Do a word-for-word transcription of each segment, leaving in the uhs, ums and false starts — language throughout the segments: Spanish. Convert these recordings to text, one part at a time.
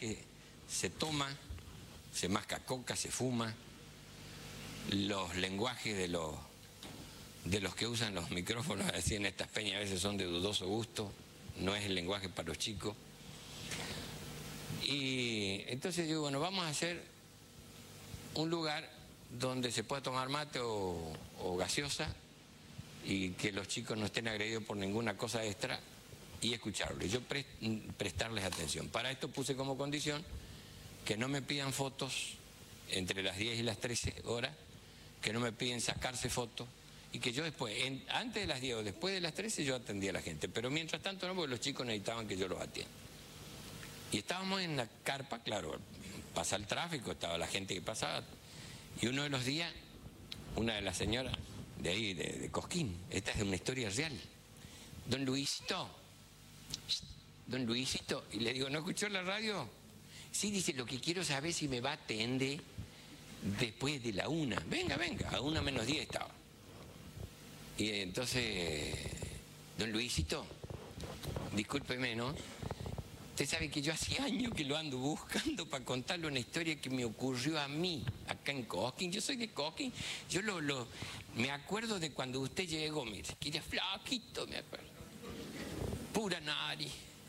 que se toma, se masca coca, se fuma, los lenguajes de los, de los que usan los micrófonos así en estas peñas a veces son de dudoso gusto, no es el lenguaje para los chicos. Y entonces digo, bueno, vamos a hacer un lugar donde se pueda tomar mate o, o gaseosa y que los chicos no estén agredidos por ninguna cosa extra y escucharlo. Y yo pre prestarles atención. Para esto puse como condición que no me pidan fotos entre las diez y las trece horas, que no me piden sacarse fotos y que yo después, en, antes de las diez o después de las trece, yo atendía a la gente. Pero mientras tanto no, porque los chicos necesitaban que yo los atienda. Y estábamos en la carpa, claro, pasa el tráfico, estaba la gente que pasaba. Y uno de los días, una de las señoras de ahí, de, de Cosquín, esta es de una historia real. Don Luisito, don Luisito, y le digo, ¿no escuchó la radio? Sí, dice, lo que quiero saber es si me va a atender después de la una. Venga, venga, a una menos diez estaba. Y entonces, don Luisito, discúlpeme, ¿no? Usted sabe que yo hace años que lo ando buscando para contarle una historia que me ocurrió a mí, acá en Cosquín. Yo soy de Cosquín. Yo lo, lo, me acuerdo de cuando usted llegó, mire, que era flaquito, me acuerdo. Pura nariz.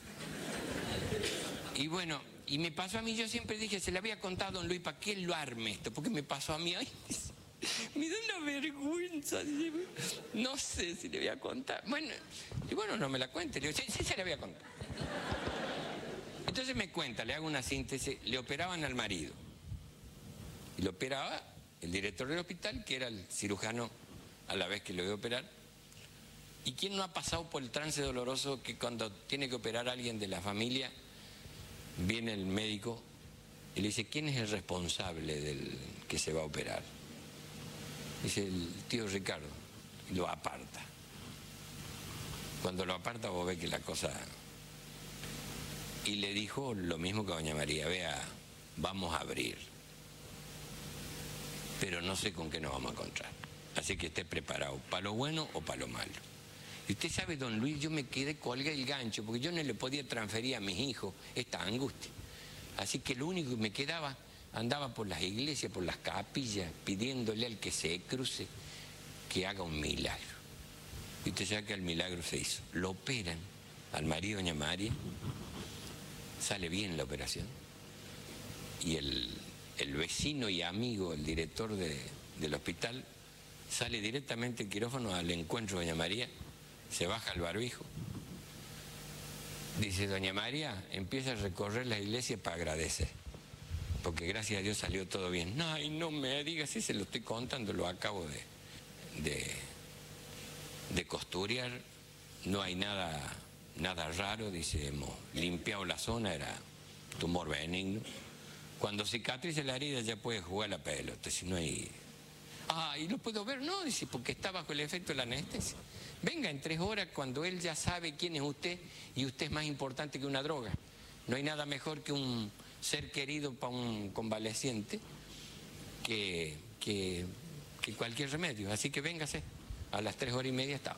Y bueno, y me pasó a mí, yo siempre dije, se le había contado a don Luis, ¿para qué lo arme esto? Porque me pasó a mí, ay, me da una vergüenza. No sé si le voy a contar. Bueno, y bueno, no me la cuente. Le digo, sí, sí se le voy a contar. Entonces me cuenta, le hago una síntesis, le operaban al marido. Y lo operaba el director del hospital, que era el cirujano a la vez que lo iba a operar. ¿Y quién no ha pasado por el trance doloroso que cuando tiene que operar a alguien de la familia, viene el médico y le dice, ¿quién es el responsable del que se va a operar? Dice, el tío Ricardo, y lo aparta. Cuando lo aparta vos ves que la cosa... Y le dijo lo mismo que a doña María, vea, vamos a abrir, pero no sé con qué nos vamos a encontrar. Así que esté preparado, para lo bueno o para lo malo. Y usted sabe, don Luis, yo me quedé colgado el gancho, porque yo no le podía transferir a mis hijos esta angustia. Así que lo único que me quedaba, andaba por las iglesias, por las capillas, pidiéndole al que se cruce que haga un milagro. Y usted sabe que el milagro se hizo. Lo operan al marido de doña María. Sale bien la operación y el, el vecino y amigo, el director de, del hospital, sale directamente el quirófano al encuentro de doña María, se baja el barbijo, dice, doña María, empieza a recorrer la iglesia para agradecer, porque gracias a Dios salió todo bien. No, y no me digas, si se lo estoy contando, lo acabo de, de, de costurear, no hay nada... Nada raro, dice, hemos limpiado la zona, era tumor benigno. Cuando cicatrice la herida ya puede jugar la pelota, si no hay... Ah, ¿y lo puedo ver? No, dice, porque está bajo el efecto de la anestesia. Venga, en tres horas, cuando él ya sabe quién es usted, y usted es más importante que una droga. No hay nada mejor que un ser querido para un convaleciente que, que, que cualquier remedio. Así que véngase, a las tres horas y media estaba.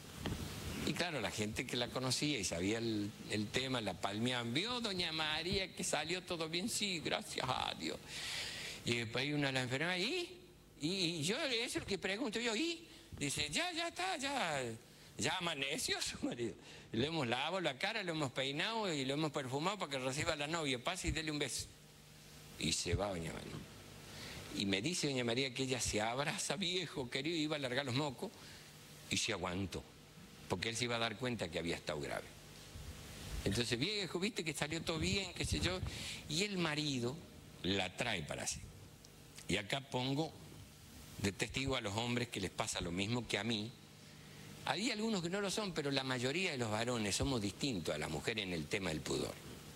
Y claro, la gente que la conocía y sabía el, el tema, la palmeaban. ¿Vio, doña María, que salió todo bien? Sí, gracias a Dios. Y después hay una de las enfermeras, ¿y? Y, y yo, eso es lo que pregunto yo, ¿y? Dice, ya, ya está, ya, ya amaneció su marido. Le hemos lavado la cara, lo hemos peinado y lo hemos perfumado para que reciba a la novia. Pase y dele un beso. Y se va doña María. Y me dice doña María que ella se abraza, viejo querido, iba a largar los mocos y se aguantó. Porque él se iba a dar cuenta que había estado grave. Entonces, viejo, viste que salió todo bien, qué sé yo. Y el marido la trae para sí. Y acá pongo de testigo a los hombres que les pasa lo mismo que a mí. Hay algunos que no lo son, pero la mayoría de los varones somos distintos a las mujeres en el tema del pudor.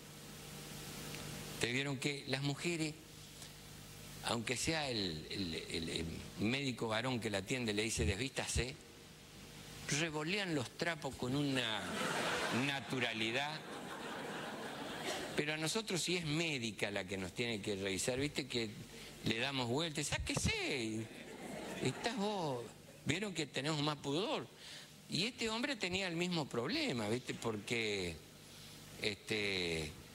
Te vieron que las mujeres, aunque sea el, el, el, el médico varón que la atiende, le dice desvístase, revolean los trapos con una naturalidad. Pero a nosotros, si es médica la que nos tiene que revisar, viste que le damos vueltas, sáquese, estás vos. Vieron que tenemos más pudor. Y este hombre tenía el mismo problema, viste, porque este